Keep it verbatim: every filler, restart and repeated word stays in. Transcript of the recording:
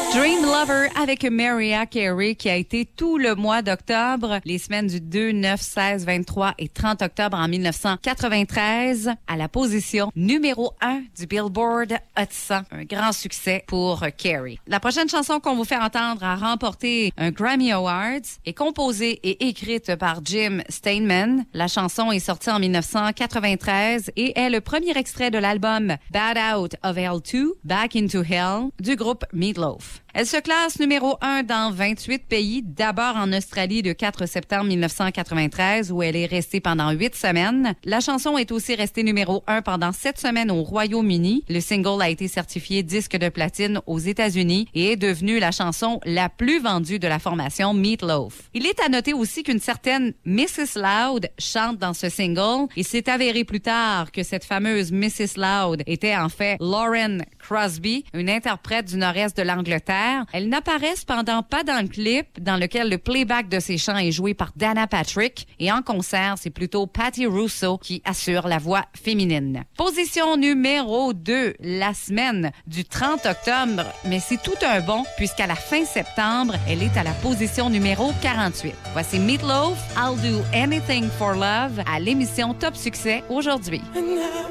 Dream Lover avec Mariah Carey qui a été tout le mois d'octobre, les semaines du deux, neuf, seize, vingt-trois et trente octobre en dix-neuf cent quatre-vingt-treize à la position numéro un du Billboard Hot cent. Un grand succès pour Carey. La prochaine chanson qu'on vous fait entendre a remporté un Grammy Awards, est composée et écrite par Jim Steinman. La chanson est sortie en dix-neuf cent quatre-vingt-treize et est le premier extrait de l'album Bad Out of Hell deux, Back into Hell du groupe Meatloaf. Elle se classe numéro un dans vingt-huit pays, d'abord en Australie le quatre septembre dix-neuf cent quatre-vingt-treize où elle est restée pendant huit semaines. La chanson est aussi restée numéro un pendant sept semaines au Royaume-Uni. Le single a été certifié disque de platine aux États-Unis et est devenue la chanson la plus vendue de la formation Meatloaf. Il est à noter aussi qu'une certaine missus Loud chante dans ce single et s'est avéré plus tard que cette fameuse missus Loud était en fait Lauren Crosby, une interprète du nord-est de l'Angleterre. Elle n'apparaît cependant pas dans le clip, dans lequel le playback de ses chants est joué par Dana Patrick. Et en concert, c'est plutôt Patti Russo qui assure la voix féminine. Position numéro deux, la semaine du trente octobre. Mais c'est tout un bond, puisqu'à la fin septembre, elle est à la position numéro quarante-huit. Voici Meatloaf, I'll Do Anything for Love, à l'émission Top Succès aujourd'hui.